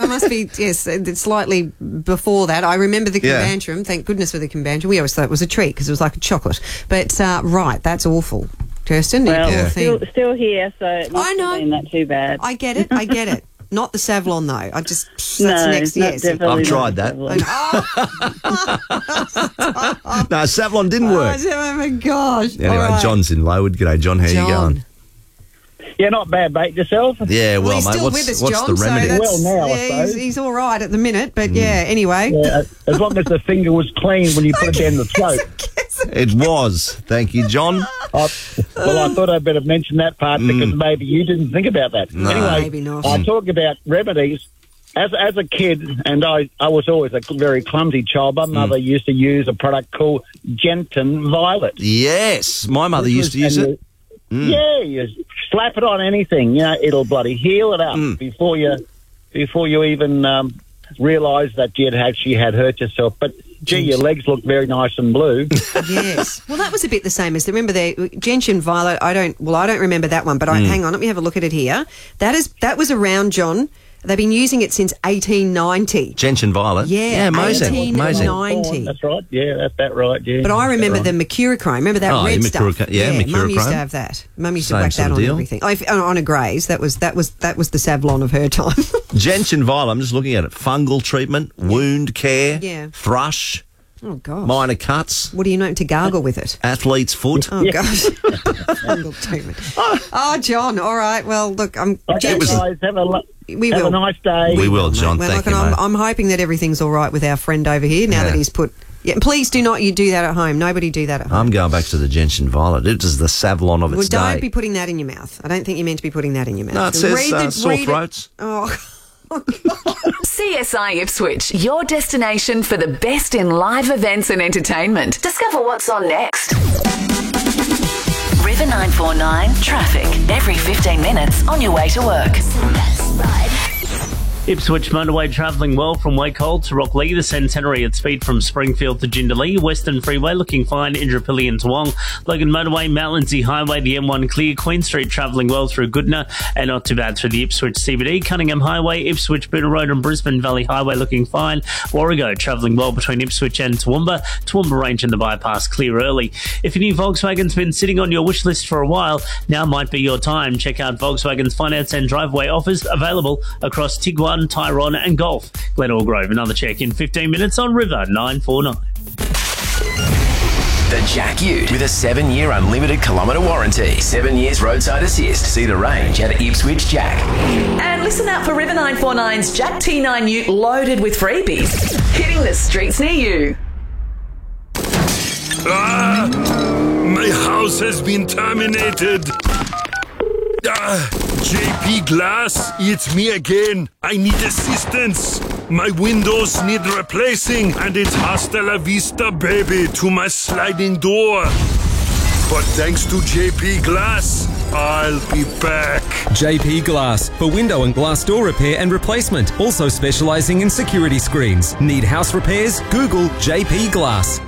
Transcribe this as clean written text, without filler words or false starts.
must be, yes, it's slightly before that. I remember the Combantrum. Thank goodness for the Combantrum. We always thought it was a treat because it was like a chocolate. But, right, that's awful. Kirsten, well, still here, so it must have been that too bad. I get it. Not the Savlon, though. That's next. Yes, I've tried that. No, Savlon didn't work. Oh, my gosh. Anyway, right. John's in Lowood. G'day, John. How you going? Yeah, not bad, mate. Yourself? Yeah, well, he's mate, still what's with us, the John, remedy? So well, now, I suppose. He's all right at the minute, but anyway. Yeah, as long as the finger was clean when you put it down the throat. It was. Thank you, John. I thought I'd better mention that part because maybe you didn't think about that. No. Anyway, maybe not. I talk about remedies. As a kid, and I was always a very clumsy child, my mother used to use a product called Genton Violet. Yes, my mother used to use it. Yeah, you slap it on anything, it'll bloody heal it up before you even realise that she had hurt yourself. But gee, your legs look very nice and blue. Yes. Well, that was a bit the same as remember the Gentian Violet. I don't remember that one, but hang on, let me have a look at it here. That was around, John. They've been using it since 1890. Gentian Violet? Yeah, amazing. 1890. That's right. Yeah, that's that right. Yeah. But I remember the Mercurochrome. Remember that red stuff? Yeah, Mercurochrome. Mum used to have that. Mum used to whack that on everything. On a graze. That was the Savlon of her time. Gentian Violet, I'm just looking at it. Fungal treatment, wound care, thrush. Oh, gosh. Minor cuts. What do you know to gargle with it? Athlete's foot. Oh, gosh. Fungal treatment. Oh, John, all right. Well, look, guys, have a nice day. We will, John. Thank you, mate. I'm hoping that everything's all right with our friend over here now that he's put... Yeah, please do not do that at home. Nobody do that at home. I'm going back to the Gentian Violet. It is the Savlon of its day. Well, don't be putting that in your mouth. I don't think you're meant to be putting that in your mouth. No, it says sore throats. Oh, CSI Ipswich, your destination for the best in live events and entertainment. Discover what's on next. River 949 traffic every 15 minutes on your way to work. Ipswich motorway travelling well from Wakehold to Rocklea, the Centenary at speed from Springfield to Jindalee, Western Freeway looking fine, Indooroopilly and Toowong, Logan motorway, Mount Lindesay Highway, the M1 clear, Queen Street travelling well through Goodna and not too bad through the Ipswich CBD, Cunningham Highway, Ipswich Boonah Road and Brisbane Valley Highway looking fine, Warrego travelling well between Ipswich and Toowoomba Range and the bypass clear early. If your new Volkswagen's been sitting on your wish list for a while, now might be your time. Check out Volkswagen's finance and driveway offers available across Tiguan, Tyrone and Golf. Glenelg Grove, another check in 15 minutes on River 949. The Jack Ute with a 7-year unlimited kilometre warranty. 7 years roadside assist. See the range at Ipswich Jack. And listen out for River 949's Jack T9 Ute loaded with freebies. Hitting the streets near you. My house has been terminated. JP Glass, it's me again. I need assistance. My windows need replacing, and it's hasta la vista, baby, to my sliding door. But thanks to JP Glass, I'll be back. JP Glass, for window and glass door repair and replacement. Also specialising in security screens. Need house repairs? Google JP Glass.